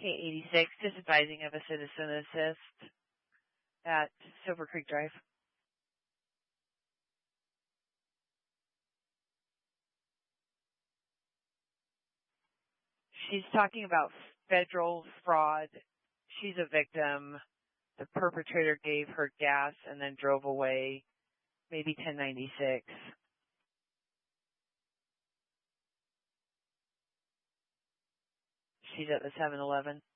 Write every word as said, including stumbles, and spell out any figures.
K eighty-six, just advising of a citizen assist at Silver Creek Drive. She's talking about federal fraud. She's a victim. The perpetrator gave her gas and then drove away. Maybe ten ninety-six. She's at the seven eleven.